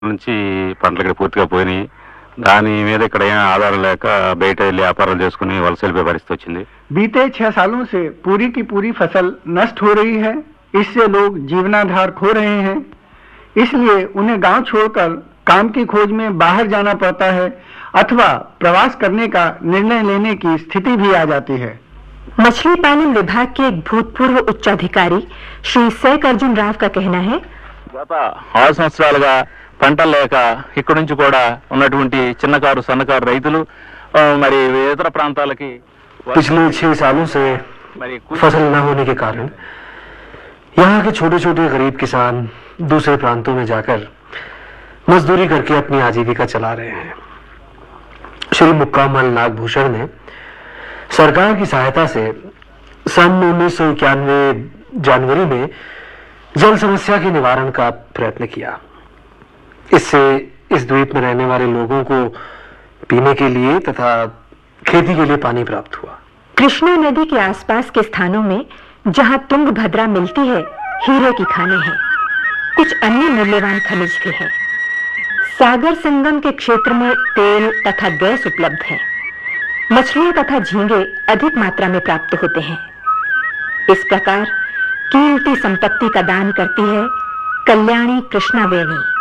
నుంచి పంటలు ఇక్కడ పూర్తిగా పోయినాయి. దాని మీద ఇక్కడ ఏం ఆధారం లేక బయట వెళ్ళి వ్యాపారం చేసుకుని వలస వెళ్ళిపోయే పరిస్థితి వచ్చింది. बीते 6 सालों से पूरी की पूरी फसल नष्ट हो रही है। इससे लोग जीवनाधार खो रहे हैं। इसलिए उन्हें गांव छोड़कर काम की खोज में बाहर जाना पड़ता है अथवा प्रवास करने का निर्णय लेने की स्थिति भी आ जाती है। मछली पालन विभाग के एक भूतपूर्व उच्चाधिकारी श्री सैक अर्जुन राव का कहना है, గత 6 సంవత్సరాలుగా పంటలు లేక ఇక్కడ నుంచి కూడా ఉన్నటువంటి చిన్నకారు సన్నకారు రైతులు మరి ఇతర ప్రాంతాలకి पिछले 6 सालों से फसल न होने के कारण यहाँ के छोटे छोटे गरीब किसान दूसरे प्रांतों में जाकर मजदूरी करके अपनी आजीविका चला रहे हैं। श्री मुक्कामल नागभूषण ने सरकार की सहायता से सन 1991 जनवरी में जल समस्या के निवारण का प्रयत्न किया। इससे इस द्वीप में रहने वाले लोगों को पीने के लिए तथा खेती के लिए पानी प्राप्त हुआ। कृष्णा नदी के आसपास के स्थानों में जहां तुंगभद्रा मिलती है, हीरे की खानें हैं। कुछ अन्य मूल्यवान खनिज भी हैं। सागर संगम के क्षेत्र में तेल तथा गैस उपलब्ध है। मछलियां तथा झींगे अधिक मात्रा में प्राप्त होते हैं। इस प्रकार कीमती संपत्ति का दान करती है कल्याणी कृष्णा वेणी।